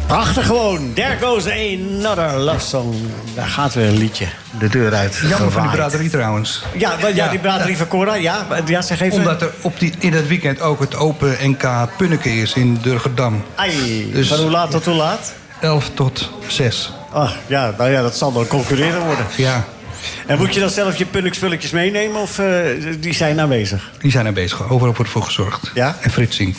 Prachtig gewoon. There goes another love song. Daar gaat weer een liedje de deur uit. Jammer van die braderie trouwens. Ja, die braderie van Cora. Ja, zeg even. Omdat er in dat weekend ook het Open NK Punneke is in Durgerdam. Ai, dus van hoe laat tot hoe laat? 11 tot 6. Ach, ja, nou ja, dat zal dan concurreren worden. Ja. En moet je dan zelf je punnikspulletjes meenemen of die zijn aanwezig? Die zijn aanwezig. Overal wordt voor gezorgd. Ja? En Frits zingt.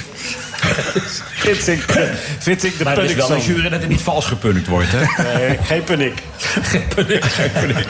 Vind ik de maar er is wel een jury dat er niet vals gepunnikt wordt, hè? Nee, geen punnik. Geen punnik.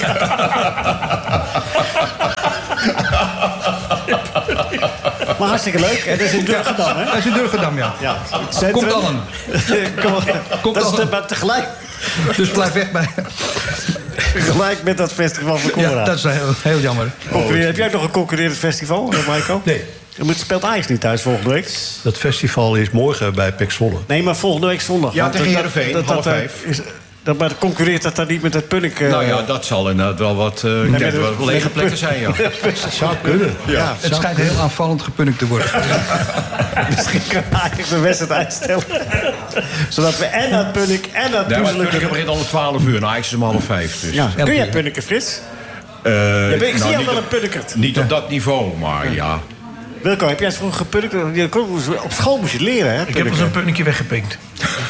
Maar hartstikke leuk. Dat is in Durgerdam, hè? Dat is in Durgerdam, ja. Komt allen. Maar tegelijk. Dus blijf weg bij. Gelijk met dat festival van Cora. Ja, dat is heel jammer. Heb jij nog een concurrerend festival, Michael? Nee. Speelt Ajax niet thuis volgende week? Dat festival is morgen bij PEC Zwolle. Nee, maar volgende week zondag. Ja, tegen Heerenveen, 4:30. Maar concurreert dat dan niet met het punnik? Nou ja, dat zal inderdaad wel wat lege plekken zijn, ja. Dat zou kunnen. Ja. Het schijnt heel aanvallend gepunnikt te worden. Misschien kan Ajax de wedstrijd uitstellen. Zodat we en aan het punnik en aan het maar puzzelen... punniken begint al om 12 uur. Nou, Ajax is om 4:30. Dus. Ja. Kun jij punniken, Frits? Ik zie jou wel een punnikert. Niet op dat niveau, maar ja. Wilco, heb jij het vroeger gepunnikt? Op school moest je het leren, hè? Ik heb wel zo'n punnikje weggepikt.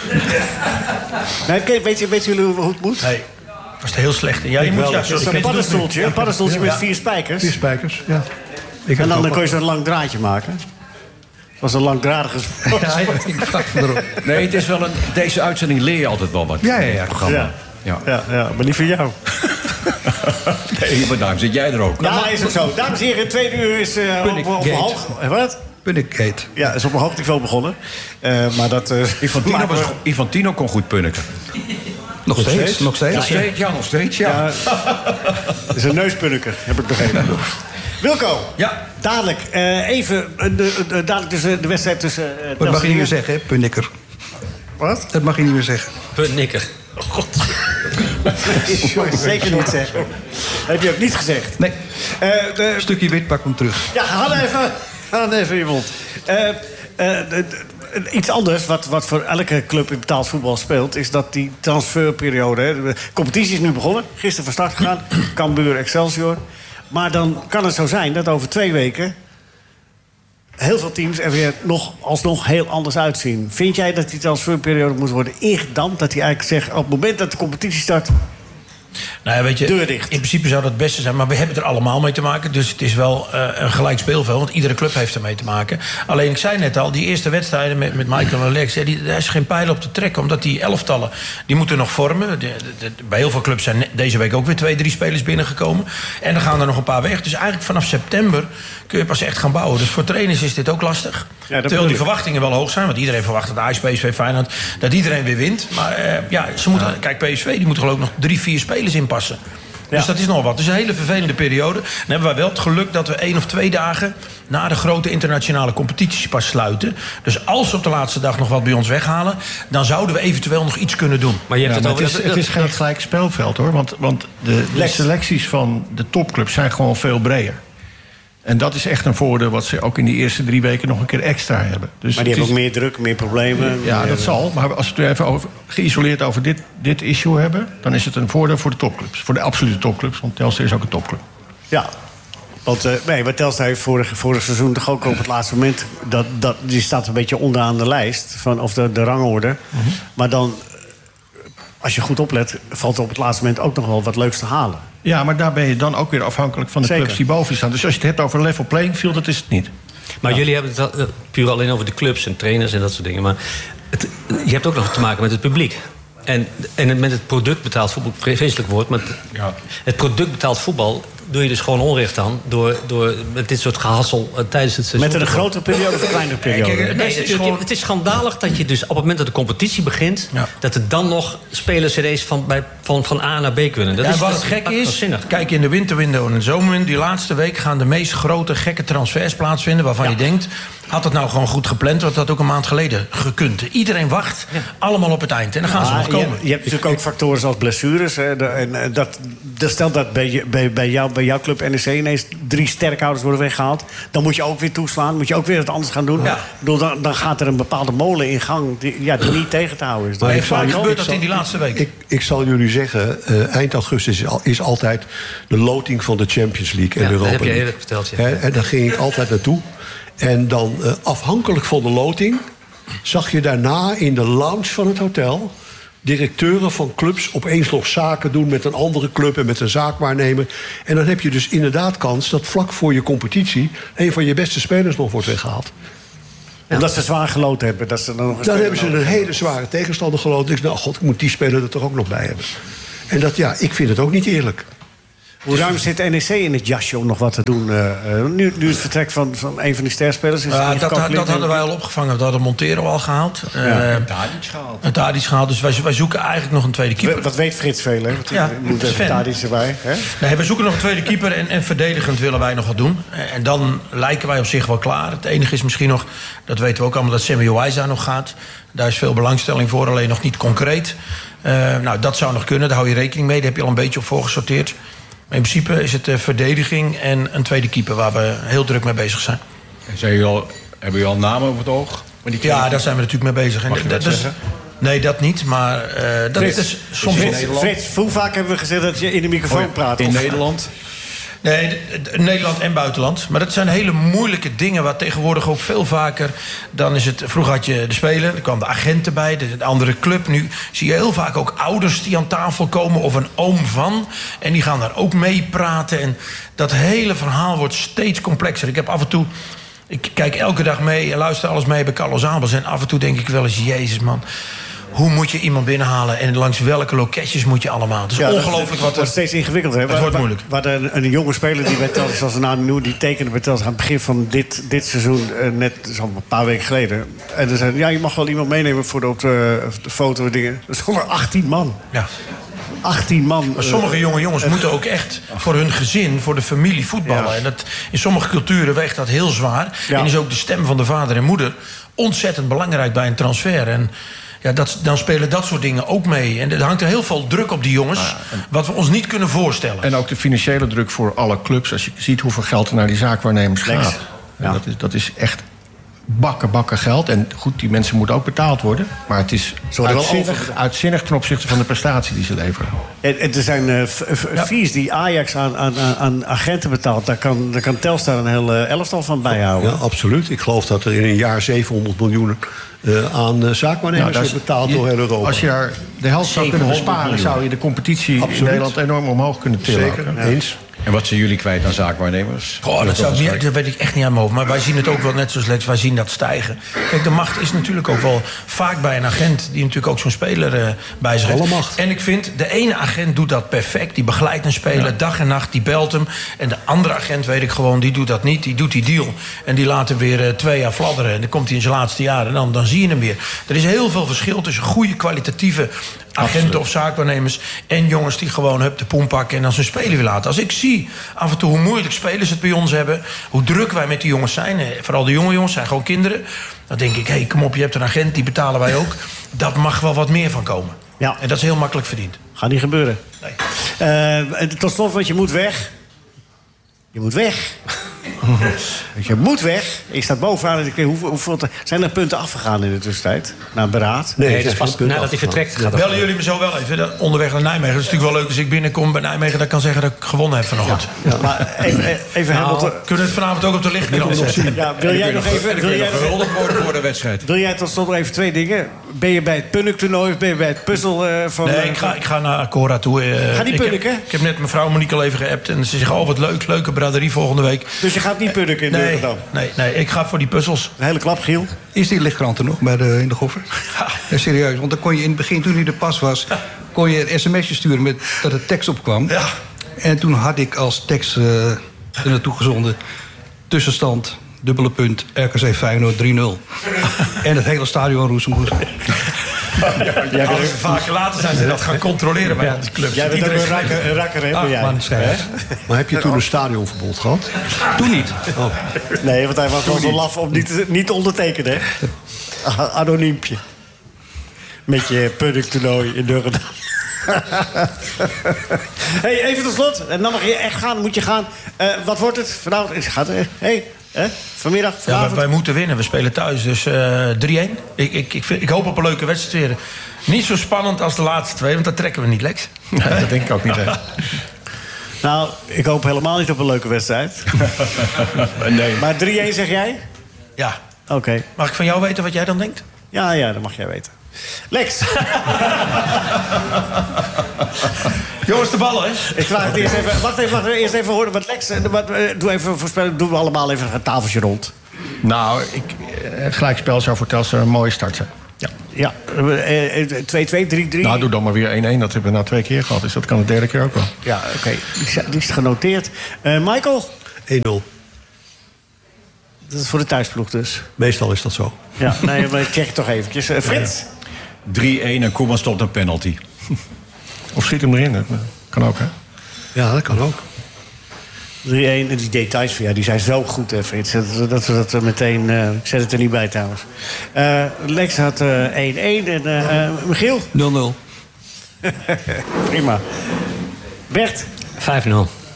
Nee, weet jullie hoe het moet? Nee, dat was heel slecht. Ja, je moet dat is een paddenstoeltje met 4 spijkers. 4 spijkers, ja. En dan kon je zo'n lang draadje maken. Dat was een langdradige sport. Ja, ik vraag erop. Nee, het is wel deze uitzending leer je altijd wel wat. Ja. Programma. Ja, maar niet voor jou. Nee, maar daarom zit jij er ook. Ja, is het zo. Dames en heren, het tweede uur is op een hoog... Wat? Punnikgate. Ja, is op een hoog niveau begonnen. Maar dat... Infantino kon goed punniken. Nog steeds? Ja, nog steeds, ja. Dat is een neuspunniker, heb ik begrepen. Wilco, ja. Dadelijk dadelijk tussen de wedstrijd tussen... Dat mag je niet meer zeggen, hè, punnikker. Wat? Dat mag je niet meer zeggen. Punnikker. God. Zeker niet zeggen. Dat heb je ook niet gezegd. Nee. Een stukje wit, pak hem terug. Ja, haal even in je mond. Iets anders wat voor elke club in betaald voetbal speelt... is dat die transferperiode... Hè, de competitie is nu begonnen. Gisteren van start gegaan. Cambuur, Excelsior. Maar dan kan het zo zijn dat over 2 weken... heel veel teams er weer alsnog heel anders uitzien. Vind jij dat die transferperiode moet worden ingedampt? Dat hij eigenlijk zegt, op het moment dat de competitie start... Nou ja, weet je, deur dicht. in principe zou dat het beste zijn, maar we hebben er allemaal mee te maken. Dus het is wel een gelijk speelveld, want iedere club heeft ermee te maken. Alleen, ik zei net al, die eerste wedstrijden met Michael en Lex... daar is geen pijl op te trekken, omdat die elftallen... die moeten nog vormen. Bij heel veel clubs zijn deze week ook weer 2-3 spelers binnengekomen. En dan gaan er nog een paar weg. Dus eigenlijk vanaf september kun je pas echt gaan bouwen. Dus voor trainers is dit ook lastig. Ja, terwijl die verwachtingen wel hoog zijn. Want iedereen verwacht dat Ajax, PSV, Feyenoord... dat iedereen weer wint. Maar ze moeten... Kijk, PSV die moet geloof ik nog 3-4 spelers inpassen. Dus dat is nog wat. Het is een hele vervelende periode. Dan hebben wij wel het geluk dat we 1 of 2 dagen... na de grote internationale competities pas sluiten. Dus als ze op de laatste dag nog wat bij ons weghalen... dan zouden we eventueel nog iets kunnen doen. Maar je hebt het is geen gelijk speelveld, hoor. Want de selecties van de topclubs zijn gewoon veel breder. En dat is echt een voordeel wat ze ook in die eerste 3 weken nog een keer extra hebben. Dus maar die hebben ook meer druk, meer problemen. Ja, dat zal. Maar als we het even geïsoleerd over dit issue hebben... dan is het een voordeel voor de topclubs. Voor de absolute topclubs, want Telstar is ook een topclub. Ja, want Telstar heeft vorig seizoen toch ook op het laatste moment... die staat een beetje onderaan de lijst, of de rangorde. Mm-hmm. Maar dan, als je goed oplet, valt er op het laatste moment ook nog wel wat leuks te halen. Ja, maar daar ben je dan ook weer afhankelijk van de clubs die boven staan. Dus als je het hebt over level playing field, dat is het niet. Maar jullie hebben het puur alleen over de clubs en trainers en dat soort dingen. Maar je hebt ook nog te maken met het publiek. En met het product betaald voetbal, vreselijk woord... maar het product betaald voetbal doe je dus gewoon onrecht aan... door met dit soort gehassel tijdens het seizoen... Met een grotere periode of een kleinere periode? Het is schandalig dat je dus op het moment dat de competitie begint... dat er dan nog spelers-cd's van A naar B kunnen. Wat het gek is, kijk in de winterwindow en de zomerwindow... die laatste week gaan de meest grote gekke transfers plaatsvinden... waarvan je denkt, had het nou gewoon goed gepland... want dat ook een maand geleden gekund. Iedereen wacht allemaal op het eind en dan gaan ze nog komen. Je hebt natuurlijk ook factoren zoals blessures. Stel dat bij jou bij jouw club NEC ineens 3 sterkhouders worden weggehaald. Dan moet je ook weer toeslaan. Moet je ook weer het anders gaan doen. Ja. Dan gaat er een bepaalde molen in gang die niet tegen te houden is. Maar vaak gebeurt dat in die laatste week. Ik zal jullie zeggen, eind augustus is altijd de loting van de Champions League en Europa League. Dat heb je eerder verteld, ja. En daar ging ik altijd naartoe. En dan afhankelijk van de loting zag je daarna in de lounge van het hotel directeuren van clubs opeens nog zaken doen met een andere club en met een zaakwaarnemer. En dan heb je dus inderdaad kans dat vlak voor je competitie een van je beste spelers nog wordt weggehaald. Omdat ze zwaar geloten hebben. Dat ze dan hebben ze een hele zware tegenstander geloten. Ik dacht, ik moet die speler er toch ook nog bij hebben. En ik vind het ook niet eerlijk. Hoe ruim zit NEC in het jasje om nog wat te doen? Nu het vertrek van een van die sterspelers is... dat hadden wij al opgevangen. We hadden Montero al gehaald. Tadic gehaald. Dus wij zoeken eigenlijk nog een tweede keeper. Dat weet Frits veel, hè? Moet even Tadic erbij. Hè? Nee, we zoeken nog een tweede keeper. En verdedigend willen wij nog wat doen. En dan lijken wij op zich wel klaar. Het enige is misschien nog, dat weten we ook allemaal, dat Semi Owaisa nog gaat. Daar is veel belangstelling voor, alleen nog niet concreet. Dat zou nog kunnen, daar hou je rekening mee. Daar heb je al een beetje op voorgesorteerd. Maar in principe is het verdediging en een tweede keeper waar we heel druk mee bezig zijn. En hebben jullie al namen op het oog? Ja, daar zijn we natuurlijk mee bezig. Mag je dat zeggen? Nee, dat niet, maar dat is soms... Frits, hoe vaak hebben we gezegd dat je in de microfoon praat? In Nederland? Nee, Nederland en buitenland. Maar dat zijn hele moeilijke dingen waar tegenwoordig ook veel vaker... Dan is het, vroeger had je de speler, er kwam de agent erbij, de andere club. Nu zie je heel vaak ook ouders die aan tafel komen of een oom van. En die gaan daar ook mee praten. En dat hele verhaal wordt steeds complexer. Ik kijk elke dag mee en luister alles mee bij Carlos Abels. En af en toe denk ik wel eens, jezus man... Hoe moet je iemand binnenhalen en langs welke locaties moet je allemaal? Het is ongelooflijk wat er... wordt steeds ingewikkelder. Het wordt moeilijk. We hadden een jonge speler die bij Telstar, zoals een naam noemde, die tekende bij Telstar aan het begin van dit seizoen, net zo'n paar weken geleden. En dan zei je mag wel iemand meenemen voor de foto en dingen. Dat is gewoon 18 man. Ja. 18 man. Maar sommige jonge jongens moeten ook echt voor hun gezin, voor de familie voetballen. Ja. En in sommige culturen weegt dat heel zwaar. Ja. En is ook de stem van de vader en moeder ontzettend belangrijk bij een transfer. En dan spelen dat soort dingen ook mee. En er hangt er heel veel druk op die jongens, wat we ons niet kunnen voorstellen. En ook de financiële druk voor alle clubs. Als je ziet hoeveel geld er naar die zaakwaarnemers gaat. Ja. Dat is echt bakken geld. En goed, die mensen moeten ook betaald worden. Maar het is uitzinnig ten opzichte van de prestatie die ze leveren. En er zijn fees die Ajax aan agenten betaalt. Daar kan Telstar een heel elftal van bijhouden. Ja, absoluut. Ik geloof dat er in een jaar 700 miljoen aan zaakwaarnemers wordt betaald door heel Europa. Als je daar de helft zou kunnen besparen, zou je de competitie in Nederland enorm omhoog kunnen tillen. Zeker, eens. En wat zijn jullie kwijt aan zaakwaarnemers? Dat weet ik echt niet aan mijn hoofd. Maar wij zien het ook wel net zoals Lex, wij zien dat stijgen. Kijk, de macht is natuurlijk ook wel vaak bij een agent die natuurlijk ook zo'n speler bij zich heeft. Macht. En ik vind, de ene agent doet dat perfect. Die begeleidt een speler dag en nacht, die belt hem. En de andere agent, weet ik gewoon, die doet dat niet. Die doet die deal. En die laat hem weer 2 jaar fladderen. En dan komt hij in zijn laatste jaar en dan zie je hem weer. Er is heel veel verschil tussen goede, kwalitatieve agenten of zaakwaarnemers en jongens die gewoon de poen pakken en dan zijn speler weer laten. Als ik zie af en toe hoe moeilijk spelers het bij ons hebben, hoe druk wij met die jongens zijn, vooral de jonge jongens zijn gewoon kinderen, dan denk ik, kom op, je hebt een agent, die betalen wij ook. Dat mag wel wat meer van komen. Ja. En dat is heel makkelijk verdiend. Gaat niet gebeuren. Nee. Tot slot, want je moet weg. Je moet weg. Je moet weg. Ik sta bovenaan. Hoeveel zijn er punten afgegaan in de tussentijd? Na beraad? Nee, dat is pas nadat hij vertrekt. Bellen jullie me zo wel even onderweg naar Nijmegen? Dat is natuurlijk wel leuk als ik binnenkom bij Nijmegen, dat ik kan zeggen dat ik gewonnen heb vanochtend. Ja. Maar even Hamilton. Kunnen we het vanavond ook op de lichtkrant zetten? Ja, wil jij nog even? Wil jij gehuldigd worden voor de wedstrijd? Wil jij tot slot nog even 2 dingen? Ben je bij het Punnik-toernooi of ben je bij het puzzel van... Nee, ik ga naar Cora toe. Ga die punniken? Ik heb net mevrouw Monique al even geappt en ze zegt, wat leuk, leuke braderie volgende week. Dus je gaat niet punniken in Durgedam? Nee, ik ga voor die puzzels. Een hele klap, Giel. Is die lichtkrant er nog in de Goffer? Ja, serieus, want dan kon je in het begin, toen hij er pas was, kon je een sms'je sturen met dat er tekst op kwam. Ja. En toen had ik als tekst er naartoe gezonden: tussenstand, RKC Feyenoord 3-0. En het hele stadion roezemoes. Vaak later zijn ze dat gaan controleren bij de clubs. Jij bent ook een rakker, hè? Maar heb je toen een stadionverbod gehad? Toen niet. Oh. Nee, want hij was wel zo laf om niet te ondertekenen, hè? Anoniempje. Met je Punnik-toernooi in Durgedam. Hey, even tot slot. En dan mag je echt gaan, moet je gaan. Wat wordt het vanavond? Vanmiddag, vanavond? Ja, wij moeten winnen. We spelen thuis, dus 3-1. Ik hoop op een leuke wedstrijd weer. Niet zo spannend als de laatste 2, want dat trekken we niet, Lex. Nee, dat denk ik ook niet, hè. Nou, ik hoop helemaal niet op een leuke wedstrijd. Nee. Maar 3-1 zeg jij? Ja. Oké. Mag ik van jou weten wat jij dan denkt? Ja, dat mag jij weten. Lex. Jongens, de ballen, hè? Ik vraag het eerst even. Wacht even. Eerst even horen wat Lex. Doe even voorspellen. Doen we allemaal even een tafeltje rond. Nou, gelijkspel zou voor Telstar een mooie start zijn. Ja. 2-2, 3-3. Nou, doe dan maar weer 1-1. Dat hebben we nou 2 keer gehad. Dus dat kan de derde keer ook wel. Ja, oké. Die is genoteerd. Michael? 1-0. Dat is voor de thuisploeg dus. Meestal is dat zo. Ja, nee, maar check toch eventjes. Frits? 3-1 en Koeman stopt een penalty. Of schiet hem erin. Dat kan ook, hè? Ja, dat kan ook. 3-1. En die details van die zijn zo goed, hè, Frits. Dat we dat meteen... ik zet het er niet bij, trouwens. Lex had 1-1 en Michiel? 0-0. Prima. Bert? 5-0.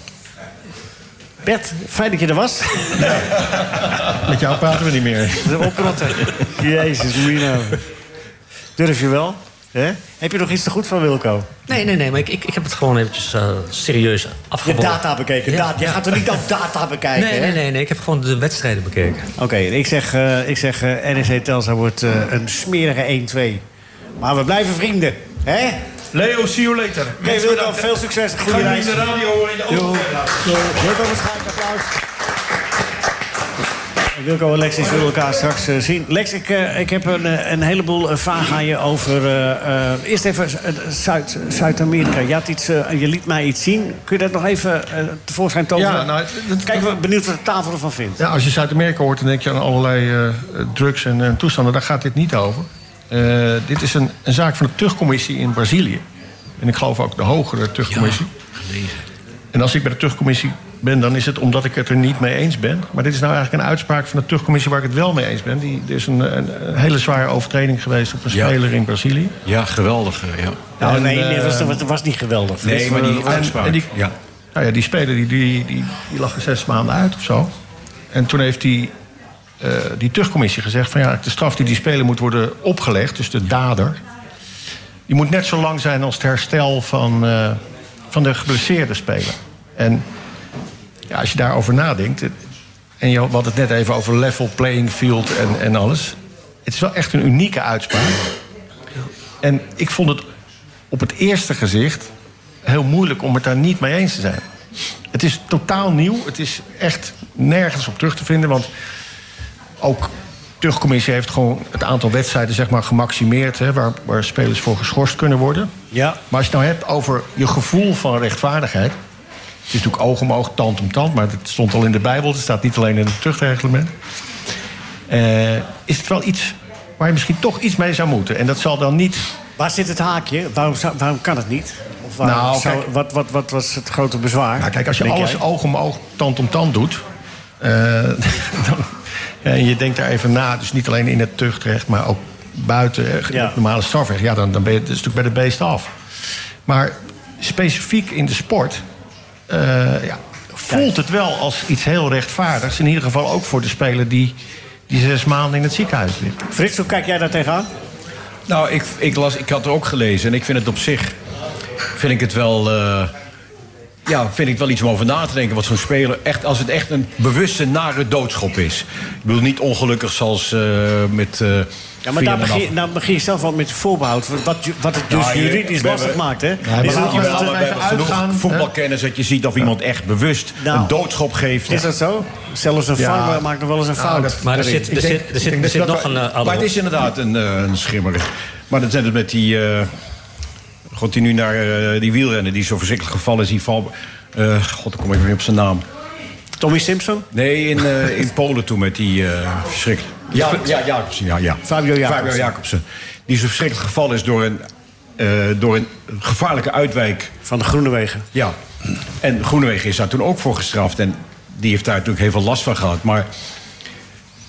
Bert, fijn dat je er was. Met jou praten we niet meer. Oprotten. Jezus, Mina. Durf je wel? Hè? Heb je nog iets te goed van Wilco? Nee, maar ik heb het gewoon eventjes serieus Je afgewogen. data bekeken. Ja. Je gaat er niet op data bekijken, hè? Nee. Ik heb gewoon de wedstrijden bekeken. Oké, ik zeg NEC Telstar wordt een smerige 1-2. Maar we blijven vrienden, hè? Leo, see you later. Oké, Wilco, veel succes. Goede reis. in de radio in de auto. Wilco, waarschijnlijk applaus. Wilco en Lex zullen elkaar straks zien. Lex, ik heb een heleboel vragen aan je over... eerst even Zuid-Amerika. Je liet mij iets zien. Kun je dat nog even tevoorschijn toveren? Ja, nou, Kijk, we benieuwd wat de tafel ervan vindt. Ja, als je Zuid-Amerika hoort, dan denk je aan allerlei drugs en toestanden. Daar gaat dit niet over. Dit is een zaak van de terugcommissie in Brazilië. En ik geloof ook de hogere terugcommissie. Ja, gelezen. En als ik bij de terugcommissie ben, dan is het omdat ik het er niet mee eens ben. Maar dit is nou eigenlijk een uitspraak van de terugcommissie waar ik het wel mee eens ben. Er is een hele zware overtreding geweest op een speler in Brazilië. Ja, geweldig. Ja. Nou, nee, het was niet geweldig. Nee, maar die uitspraak. Die speler die lag er 6 maanden uit of zo. En toen heeft die terugcommissie gezegd van de straf die speler moet worden opgelegd, dus de dader, die moet net zo lang zijn als het herstel van de geblesseerde speler. En als je daarover nadenkt, en we hadden het net even over level playing field en alles. Het is wel echt een unieke uitspraak. En ik vond het op het eerste gezicht heel moeilijk om het daar niet mee eens te zijn. Het is totaal nieuw. Het is echt nergens op terug te vinden. Want ook de terugcommissie heeft gewoon het aantal wedstrijden gemaximeerd, hè, waar spelers voor geschorst kunnen worden. Ja. Maar als je het nou hebt over je gevoel van rechtvaardigheid. Het is natuurlijk oog om oog, tand om tand. Maar het stond al in de Bijbel. Het staat niet alleen in het terugreglement. Is het wel iets waar je misschien toch iets mee zou moeten. En dat zal dan niet... Waar zit het haakje? Waarom kan het niet? Of wat was het grote bezwaar? Nou, kijk, als je alles oog om oog, tand om tand doet... en je denkt daar even na, dus niet alleen in het tuchtrecht... maar ook buiten het normale strafrecht... dan ben je het natuurlijk bij de beesten af. Maar specifiek in de sport... voelt het wel als iets heel rechtvaardigs. In ieder geval ook voor de speler die 6 maanden in het ziekenhuis ligt. Frits, hoe kijk jij daar tegenaan? Nou, ik had het ook gelezen en ik vind het op zich... vind ik het wel iets om over na te denken. Wat zo'n speler, als het echt een bewuste nare doodschop is. Ik bedoel, niet ongelukkig zoals met... Ja, maar daar begin je zelf al met voorbehoud. Wat het dus juridisch lastig maakt, hè? Ja, we hebben genoeg voetbalkennis dat je ziet of iemand echt bewust een doodschop geeft. Is dat zo? Zelfs een VAR maakt nog wel eens een fout. Maar er zit nog een... Maar het is inderdaad een schimmer. Maar dat zijn het met die... God, die nu naar die wielrenner die zo verschrikkelijk gevallen is. Die val... God, dan kom ik weer op zijn naam. Tommy Simpson? Nee, in Polen toen met die verschrikkelijk... Jacobsen, ja. Fabio Jacobsen. Die zo verschrikkelijk gevallen is door een gevaarlijke uitwijk. Van de Groenewegen. Ja. En Groenewegen is daar toen ook voor gestraft. En die heeft daar natuurlijk heel veel last van gehad. Maar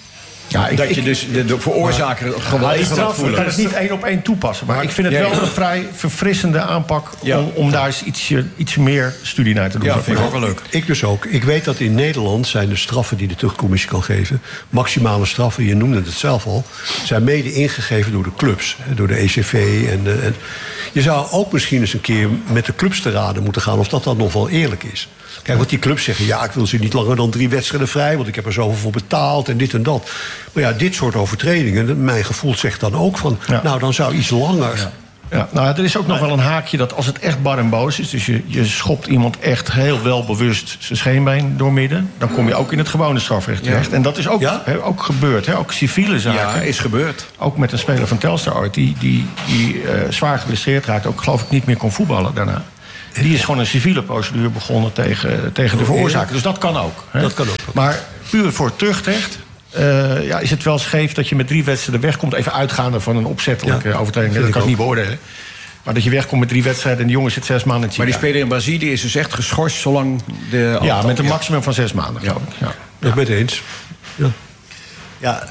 dat je dus de veroorzaker gewoon die straf kan het niet 1 op 1 toepassen. Maar ik vind het wel een vrij verfrissende aanpak om daar eens iets meer studie naar te doen. Ja, vind ik ook wel leuk. Ik dus ook. Ik weet dat in Nederland zijn de straffen die de terugcommissie kan geven, maximale straffen, je noemde het zelf al, zijn mede ingegeven door de clubs, door de ECV. En je zou ook misschien eens een keer met de clubs te raden moeten gaan of dat nog wel eerlijk is. Kijk, want die clubs zeggen, ja, ik wil ze niet langer dan 3 wedstrijden vrij, want ik heb er zoveel voor betaald en dit en dat. Maar ja, dit soort overtredingen, mijn gevoel zegt dan ook van, nou, dan zou iets langer. Ja, nou, er is ook nog wel een haakje dat als het echt bar en boos is, dus je schopt iemand echt heel welbewust zijn scheenbeen doormidden, dan kom je ook in het gewone strafrecht terecht. Ja. En dat is ook gebeurd, hè? Ook civiele zaken. Ja, is gebeurd. Ook met een speler van Telstar ooit, die zwaar geblesseerd raakte, ook geloof ik niet meer kon voetballen daarna. Die is gewoon een civiele procedure begonnen tegen de veroorzaker. Dus dat kan ook. Hè? Dat kan ook. Maar puur voor terugrecht is het wel scheef dat je met 3 wedstrijden wegkomt. Even uitgaande van een opzettelijke overtreding. Dat kan ik niet beoordelen. Maar dat je wegkomt met 3 wedstrijden en de jongen zit 6 maanden in het Maar die speler in Brazilië is dus echt geschorst zolang de... Ja, met een maximum van 6 maanden, geloof ik. Ja. Dat ben ik eens. Ja. Ja,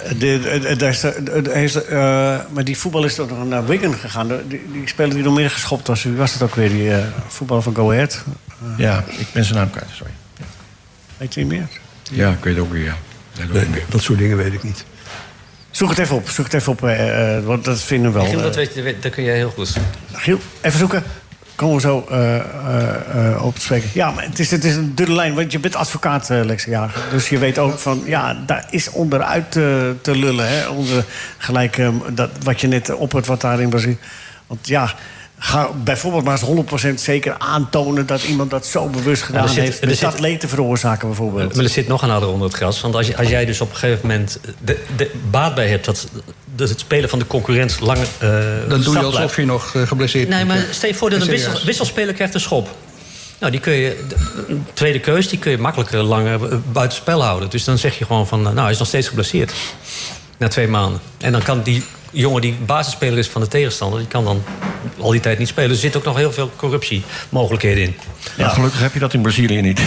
maar die voetbal is toch nog naar Wigan gegaan. Die speler die nog meer geschopt was. Wie was het ook weer? Die voetballer van Go Ahead? Ja, ik ben zijn naam kwijt, sorry. Ja. Weet je niet meer? Ja, ik weet het ook weer, ja. Dat soort dingen weet ik niet. Zoek het even op, want dat vinden we wel. Giel, dat kun jij heel goed. Giel, even zoeken. Komen we zo op te spreken. Ja, maar het is een dunne lijn, want je bent advocaat, Lex Jager. Dus je weet ook van, ja, daar is onderuit te lullen. Hè? Gelijk dat, wat je net oppert, wat daar in Brazilië. Want ja, ga bijvoorbeeld maar eens 100% zeker aantonen dat iemand dat zo bewust gedaan heeft. Met dat leed te veroorzaken bijvoorbeeld. Maar er zit nog een ader onder het gras. Want als jij dus op een gegeven moment de baat bij hebt dat het spelen van de concurrent langer. Dan doe je alsof je nog geblesseerd bent. Nee, maar stel je voor dat een wisselspeler krijgt een schop. Nou, die kun je, de tweede keus, die kun je makkelijker langer buitenspel houden. Dus dan zeg je gewoon van, nou, hij is nog steeds geblesseerd. Na 2 maanden. En dan kan die jongen die basisspeler is van de tegenstander, die kan dan al die tijd niet spelen. Er zit ook nog heel veel corruptiemogelijkheden in. Ja, gelukkig heb je dat in Brazilië niet.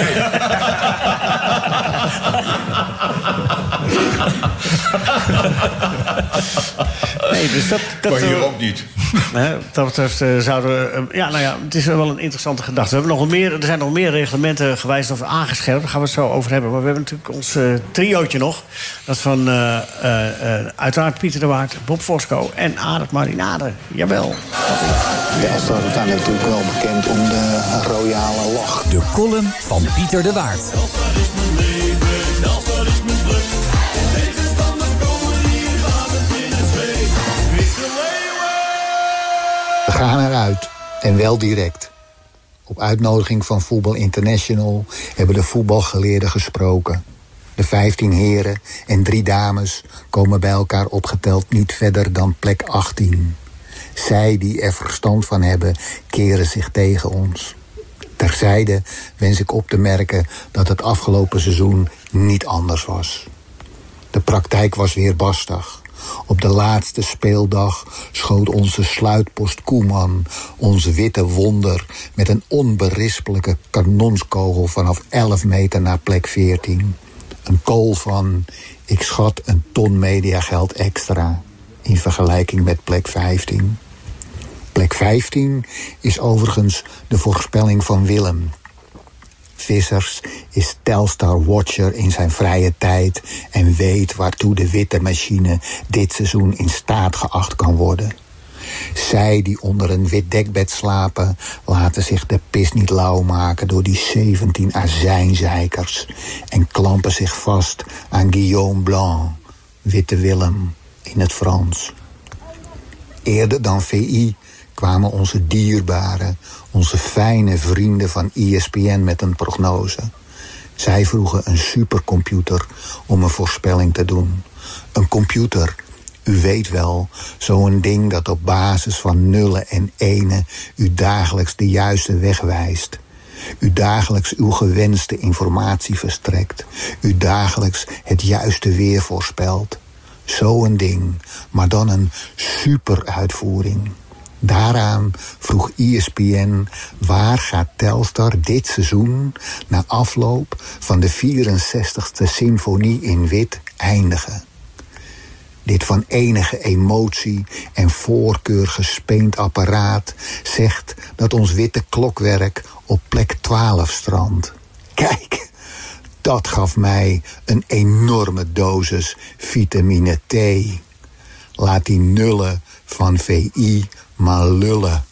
Nee, dus dat maar hier ook niet. Dat betreft zouden we... het is wel een interessante gedachte. Er zijn nog meer reglementen gewijzigd of aangescherpt. Daar gaan we het zo over hebben. Maar we hebben natuurlijk ons triootje nog. Dat van uiteraard Pieter de Waard, Bob Fosco en Arendt Marinade. Jawel. Telstar is natuurlijk wel bekend om de royale lach. De column van Pieter de Waard. We gaan eruit. En wel direct. Op uitnodiging van Voetbal International hebben de voetbalgeleerden gesproken. De 15 heren en 3 dames komen bij elkaar opgeteld niet verder dan plek 18. Zij die er verstand van hebben, keren zich tegen ons. Terzijde wens ik op te merken dat het afgelopen seizoen niet anders was. De praktijk was weerbarstig. Op de laatste speeldag schoot onze sluitpost Koeman, ons witte wonder, met een onberispelijke kanonskogel vanaf 11 meter naar plek 14. Een kool van, ik schat, een ton mediageld extra in vergelijking met plek 15. Plek 15 is overigens de voorspelling van Willem. Vissers is Telstar-watcher in zijn vrije tijd en weet waartoe de witte machine dit seizoen in staat geacht kan worden. Zij die onder een wit dekbed slapen, laten zich de pis niet lauw maken door die 17 azijnzeikers en klampen zich vast aan Guillaume Blanc, Witte Willem in het Frans. Eerder dan VI kwamen onze dierbare, onze fijne vrienden van ESPN met een prognose. Zij vroegen een supercomputer om een voorspelling te doen. Een computer, u weet wel, zo'n ding dat op basis van nullen en enen u dagelijks de juiste weg wijst. U dagelijks uw gewenste informatie verstrekt. U dagelijks het juiste weer voorspelt. Zo'n ding, maar dan een superuitvoering. Daaraan vroeg ESPN, waar gaat Telstar dit seizoen na afloop van de 64e symfonie in wit eindigen? Dit van enige emotie en voorkeur gespeend apparaat zegt dat ons witte klokwerk op plek 12 strandt. Kijk, dat gaf mij een enorme dosis vitamine T. Laat die nullen van VI maar lullen.